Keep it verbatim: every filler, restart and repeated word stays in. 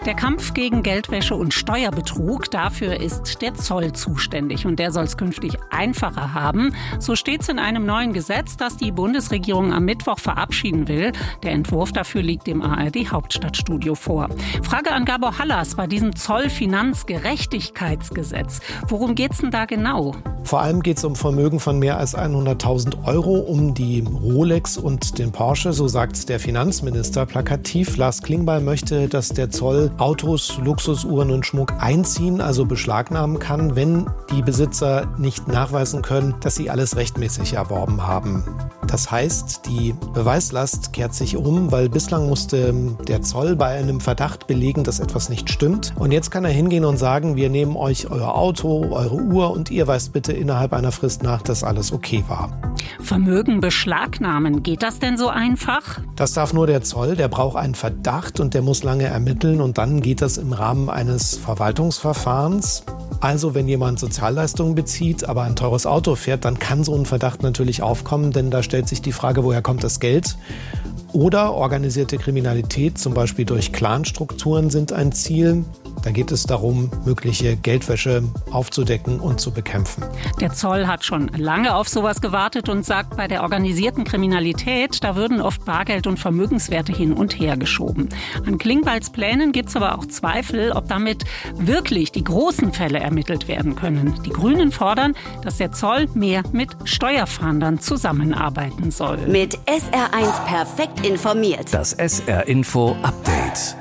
Der Kampf gegen Geldwäsche und Steuerbetrug, dafür ist der Zoll zuständig. Und der soll es künftig einfacher haben. So steht es in einem neuen Gesetz, das die Bundesregierung am Mittwoch verabschieden will. Der Entwurf dafür liegt im A R D-Hauptstadtstudio vor. Frage an Gabor Hallas bei diesem Zollfinanzgerechtigkeitsgesetz. Worum geht's denn da genau? Vor allem geht es um Vermögen von mehr als hunderttausend Euro, um die Rolex und den Porsche, so sagt der Finanzminister plakativ. Lars Klingbeil möchte, dass der Zoll Autos, Luxusuhren und Schmuck einziehen, also beschlagnahmen kann, wenn die Besitzer nicht nachweisen können, dass sie alles rechtmäßig erworben haben. Das heißt, die Beweislast kehrt sich um, weil bislang musste der Zoll bei einem Verdacht belegen, dass etwas nicht stimmt. Und jetzt kann er hingehen und sagen, wir nehmen euch euer Auto, eure Uhr und ihr weist bitte innerhalb einer Frist nach, dass alles okay war. Vermögen beschlagnahmen, geht das denn so einfach? Das darf nur der Zoll, der braucht einen Verdacht und der muss lange ermitteln und dann geht das im Rahmen eines Verwaltungsverfahrens. Also wenn jemand Sozialleistungen bezieht, aber ein teures Auto fährt, dann kann so ein Verdacht natürlich aufkommen, denn da stellt sich die Frage, woher kommt das Geld? Oder organisierte Kriminalität, zum Beispiel durch Clanstrukturen, sind ein Ziel. Da geht es darum, mögliche Geldwäsche aufzudecken und zu bekämpfen. Der Zoll hat schon lange auf sowas gewartet und sagt, bei der organisierten Kriminalität, da würden oft Bargeld und Vermögenswerte hin und her geschoben. An Klingbeils Plänen gibt es aber auch Zweifel, ob damit wirklich die großen Fälle ermittelt werden können. Die Grünen fordern, dass der Zoll mehr mit Steuerfahndern zusammenarbeiten soll. Mit S R eins perfekt informiert. Das S R Info Update.